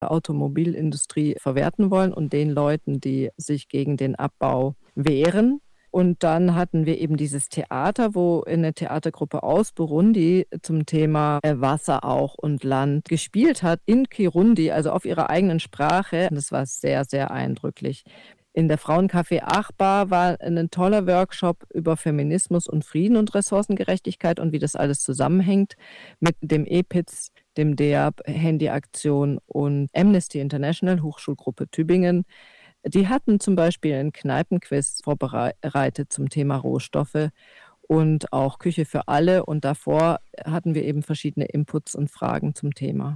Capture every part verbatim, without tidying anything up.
Automobilindustrie verwerten wollen und den Leuten, die sich gegen den Abbau wehren. Und dann hatten wir eben dieses Theater, wo eine Theatergruppe aus Burundi zum Thema äh, Wasser auch und Land gespielt hat in Kirundi, also auf ihrer eigenen Sprache. Und das war sehr, sehr eindrücklich. In der Frauencafé Achbar war ein toller Workshop über Feminismus und Frieden und Ressourcengerechtigkeit und wie das alles zusammenhängt mit dem E P I Z, dem D E A B, Handyaktion und Amnesty International, Hochschulgruppe Tübingen. Die hatten zum Beispiel einen Kneipenquiz vorbereitet zum Thema Rohstoffe und auch Küche für alle. Und davor hatten wir eben verschiedene Inputs und Fragen zum Thema.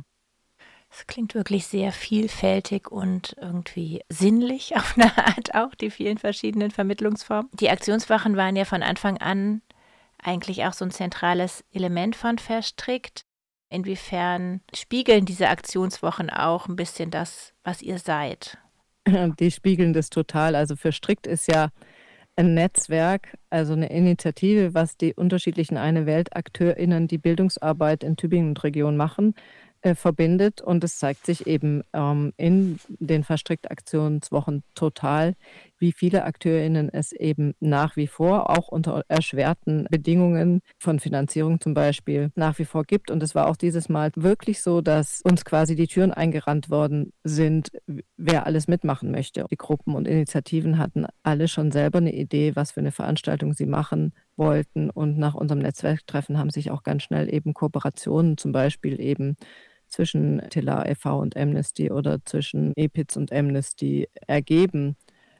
Es klingt wirklich sehr vielfältig und irgendwie sinnlich auf eine Art auch, die vielen verschiedenen Vermittlungsformen. Die Aktionswochen waren ja von Anfang an eigentlich auch so ein zentrales Element von Verstrickt. Inwiefern spiegeln diese Aktionswochen auch ein bisschen das, was ihr seid? Die spiegeln das total. Also Verstrickt ist ja ein Netzwerk, also eine Initiative, was die unterschiedlichen Eine-Welt-AkteurInnen, die Bildungsarbeit in Tübingen und Region machen, äh, verbindet. Und es zeigt sich eben ähm, in den Verstrickt-Aktionswochen total, wie viele AkteurInnen es eben nach wie vor, auch unter erschwerten Bedingungen von Finanzierung zum Beispiel, nach wie vor gibt. Und es war auch dieses Mal wirklich so, dass uns quasi die Türen eingerannt worden sind, wer alles mitmachen möchte. Die Gruppen und Initiativen hatten alle schon selber eine Idee, was für eine Veranstaltung sie machen wollten. Und nach unserem Netzwerktreffen haben sich auch ganz schnell eben Kooperationen, zum Beispiel eben zwischen Tela e V und Amnesty oder zwischen E P I Z und Amnesty ergeben.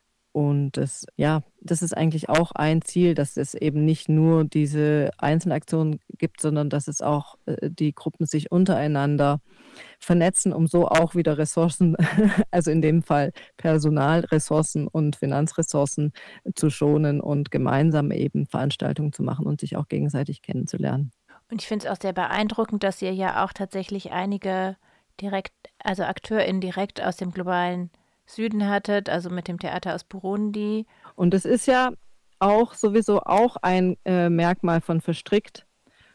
Und das, ja, das ist eigentlich auch ein Ziel, dass es eben nicht nur diese Einzelaktionen gibt, sondern dass es auch äh, die Gruppen sich untereinander vernetzen, um so auch wieder Ressourcen, also in dem Fall Personalressourcen und Finanzressourcen zu schonen und gemeinsam eben Veranstaltungen zu machen und sich auch gegenseitig kennenzulernen. Und ich finde es auch sehr beeindruckend, dass ihr ja auch tatsächlich einige direkt, also AkteurInnen direkt aus dem globalen Süden hattet, also mit dem Theater aus Burundi. Und es ist ja auch sowieso auch ein äh, Merkmal von Verstrickt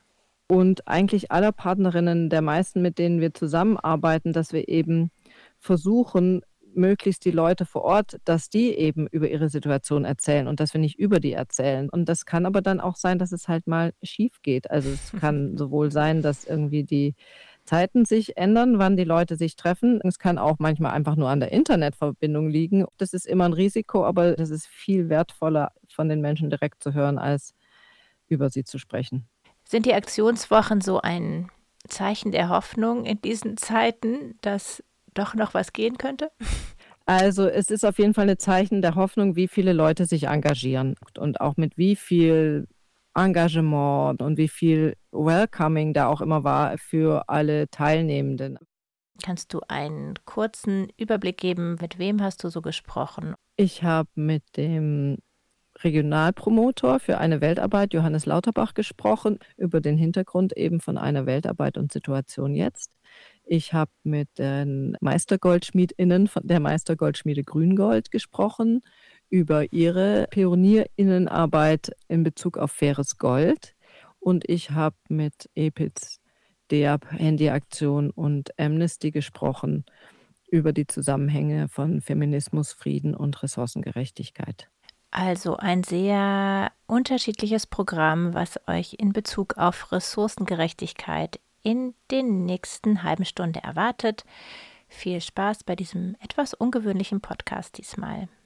und eigentlich aller Partnerinnen, der meisten, mit denen wir zusammenarbeiten, dass wir eben versuchen, möglichst die Leute vor Ort, dass die eben über ihre Situation erzählen und dass wir nicht über die erzählen. Und das kann aber dann auch sein, dass es halt mal schief geht. Also es kann sowohl sein, dass irgendwie die Zeiten sich ändern, wann die Leute sich treffen. Es kann auch manchmal einfach nur an der Internetverbindung liegen. Das ist immer ein Risiko, aber das ist viel wertvoller, von den Menschen direkt zu hören, als über sie zu sprechen. Sind die Aktionswochen so ein Zeichen der Hoffnung in diesen Zeiten, dass doch noch was gehen könnte? Also es ist auf jeden Fall ein Zeichen der Hoffnung, wie viele Leute sich engagieren und auch mit wie viel Engagement und wie viel Welcoming da auch immer war für alle Teilnehmenden. Kannst du einen kurzen Überblick geben, mit wem hast du so gesprochen? Ich habe mit dem Regionalpromotor für eine Weltarbeit, Johannes Lauterbach, gesprochen, über den Hintergrund eben von einer Weltarbeit und Situation jetzt. Ich habe mit den MeistergoldschmiedInnen von der Meistergoldschmiede Grüngold gesprochen, über ihre PionierInnenarbeit in Bezug auf faires Gold. Und ich habe mit E P I Z, D E A B, Handyaktion und Amnesty gesprochen über die Zusammenhänge von Feminismus, Frieden und Ressourcengerechtigkeit. Also ein sehr unterschiedliches Programm, was euch in Bezug auf Ressourcengerechtigkeit in den nächsten halben Stunde erwartet. Viel Spaß bei diesem etwas ungewöhnlichen Podcast diesmal.